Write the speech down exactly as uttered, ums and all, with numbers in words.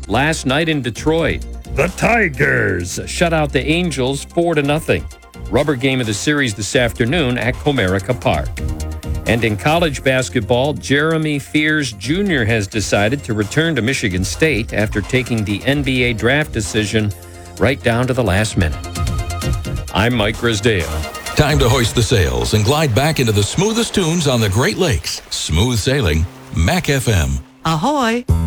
last night in Detroit. The Tigers shut out the Angels four to nothing. Rubber game of the series this afternoon at Comerica Park. And in college basketball, Jeremy Fears Junior has decided to return to Michigan State after taking the N B A draft decision right down to the last minute. I'm Mike Grisdale. Time to hoist the sails and glide back into the smoothest tunes on the Great Lakes. Smooth sailing, Mac F M. Ahoy!